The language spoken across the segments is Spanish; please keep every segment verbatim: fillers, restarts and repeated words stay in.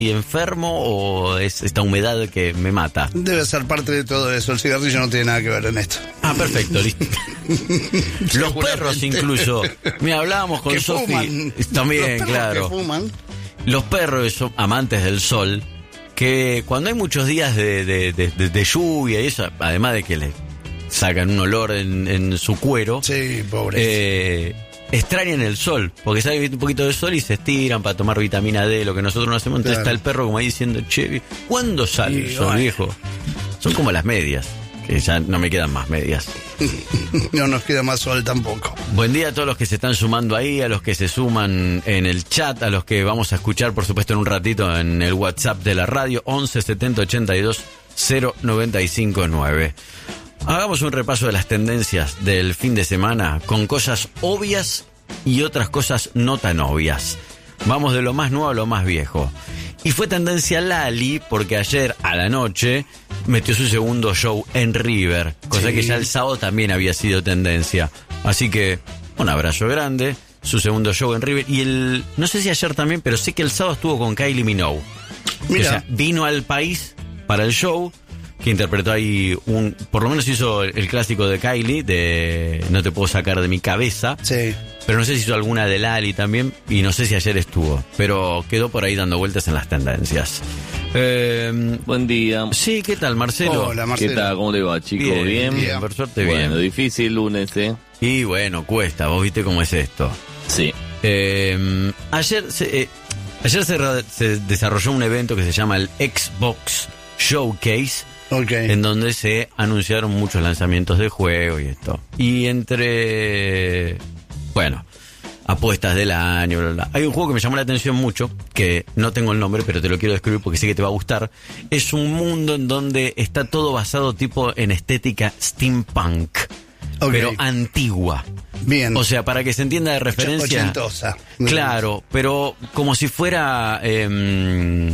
enfermo o es esta humedad que me mata? Debe ser parte de todo eso. El cigarrillo no tiene nada que ver en esto. Ah, perfecto, listo. Los perros incluso. Mira, hablábamos con Sofi. También, Los claro. Que fuman. Los perros son amantes del sol, que cuando hay muchos días de, de, de, de, de lluvia y eso, además de que le sacan un olor en, en su cuero, sí, pobre. Eh, extrañan el sol, porque sale un poquito de sol y se estiran para tomar vitamina D, lo que nosotros no hacemos. Entonces claro. Está el perro como ahí diciendo, che, ¿cuándo sale el sol, viejo? Son como las medias, que ya no me quedan más medias. No nos queda más sol tampoco. Buen día a todos los que se están sumando ahí, a los que se suman en el chat, a los que vamos a escuchar, por supuesto, en un ratito en el WhatsApp de la radio, once setenta ochenta y dos cero noventa y cinco nueve. Hagamos un repaso de las tendencias del fin de semana con cosas obvias y otras cosas no tan obvias. Vamos de lo más nuevo a lo más viejo. Y fue tendencia Lali porque ayer a la noche metió su segundo show en River, cosa sí. que ya el sábado también había sido tendencia. Así que un abrazo grande, su segundo show en River. Y el, no sé si ayer también, pero sé que el sábado estuvo con Kylie Minogue. Mira. O sea, vino al país para el show, que interpretó ahí un, por lo menos hizo el clásico de Kylie, de No te puedo sacar de mi cabeza. Sí. Pero no sé si hizo alguna de Lali también, y no sé si ayer estuvo, pero quedó por ahí dando vueltas en las tendencias. Eh, Buen día. Sí, ¿qué tal, Marcelo? Hola, Marcelo. ¿Qué tal? ¿Cómo te va, chicos? Bien, ¿Bien? bien, por suerte bueno, bien. Bueno, difícil lunes, ¿eh? Y bueno, cuesta, vos viste cómo es esto. Sí. Eh, ayer se, eh, ayer se, se desarrolló un evento que se llama el Xbox Showcase, okay. en donde se anunciaron muchos lanzamientos de juegos y esto. Y entre... Bueno, apuestas del año, bla, bla. Hay un juego que me llamó la atención mucho, que no tengo el nombre, pero te lo quiero describir porque sé que te va a gustar. Es un mundo en donde está todo basado tipo en estética steampunk, okay. pero antigua. Bien. O sea, para que se entienda de referencia. Ochentosa. Claro, pero como si fuera eh,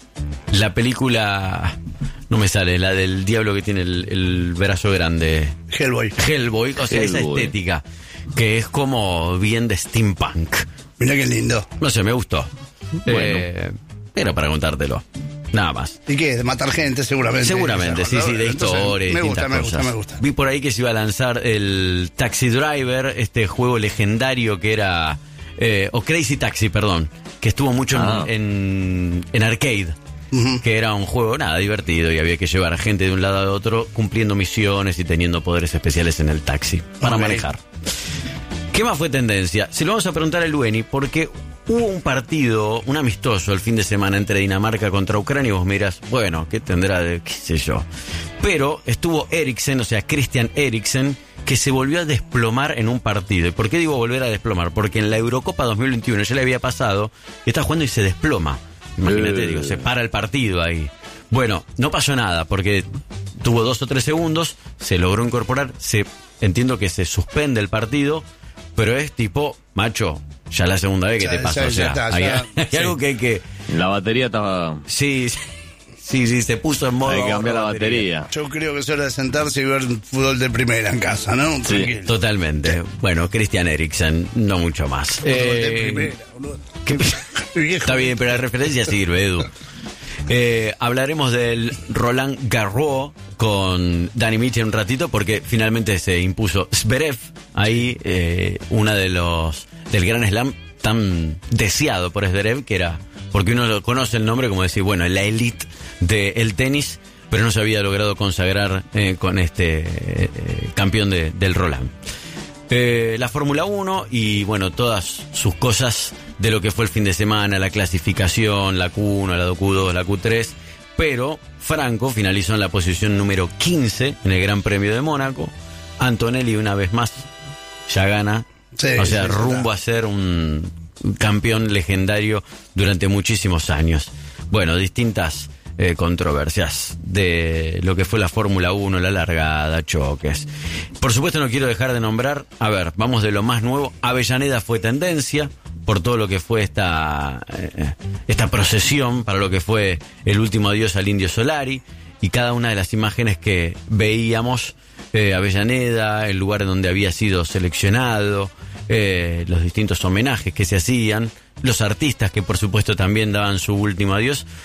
la película... No me sale, la del diablo que tiene el, el brazo grande. Hellboy. Hellboy, o sea, Hellboy. Esa estética, que es como bien de steampunk. Mira qué lindo. No sé, me gustó. Bueno. Eh, era para contártelo. Nada más. ¿Y qué? De matar gente, seguramente. Seguramente, sí, sí, de historia, me distintas gusta, me cosas. gusta, me gusta. Vi por ahí que se iba a lanzar el Taxi Driver, este juego legendario que era... Eh, o Crazy Taxi, perdón, que estuvo mucho ah. en, en arcade. Uh-huh. Que era un juego, nada, divertido, y había que llevar a gente de un lado a otro cumpliendo misiones y teniendo poderes especiales en el taxi para okay. manejar. ¿Qué más fue tendencia? Se lo vamos a preguntar a Lueni, porque hubo un partido, un amistoso el fin de semana entre Dinamarca contra Ucrania, y vos miras, bueno, ¿qué tendrá de qué sé yo? Pero estuvo Eriksen, o sea, Christian Eriksen, que se volvió a desplomar en un partido. ¿Y por qué digo volver a desplomar? Porque en la Eurocopa dos mil veintiuno ya le había pasado, y está jugando y se desploma. Imagínate, eh. digo, se para el partido ahí. Bueno, no pasó nada, porque tuvo dos o tres segundos, se logró incorporar, se entiendo que se suspende el partido, pero es tipo, macho, ya la segunda vez que ya, te pasa, ya, o sea, ya está, hay, ya, hay sí. algo que hay que... La batería estaba... Sí, sí, sí, sí, se puso en modo... Hay que cambiar la batería. batería. Yo creo que es hora de sentarse y ver fútbol de primera en casa, ¿no? Sí, tranquilo. Totalmente. Bueno, Christian Eriksen, no mucho más. Fútbol eh, de primera, boludo. Está bien, pero la referencia sirve, Edu. Eh, hablaremos del Roland Garros con Dani Mitchell un ratito, porque finalmente se impuso Zverev ahí, eh, una de los del Gran Slam tan deseado por Zverev, que era, porque uno lo conoce el nombre como decir, bueno, la elite del tenis, pero no se había logrado consagrar eh, con este eh, campeón de, del Roland. Eh, la Fórmula uno y bueno, todas sus cosas de lo que fue el fin de semana, la clasificación, la Q uno, la Q dos, la Q tres, pero Franco finalizó en la posición número quince en el Gran Premio de Mónaco. Antonelli una vez más ya gana, sí, o sea, sí, rumbo sí. a ser un campeón legendario durante muchísimos años. Bueno, distintas Eh, controversias de lo que fue la Fórmula uno, la largada, choques. Por supuesto no quiero dejar de nombrar, a ver, vamos de lo más nuevo. Avellaneda fue tendencia por todo lo que fue esta eh, esta procesión, para lo que fue el último adiós al Indio Solari, y cada una de las imágenes que veíamos, eh, Avellaneda, el lugar donde había sido seleccionado, eh, los distintos homenajes que se hacían, los artistas que por supuesto también daban su último adiós.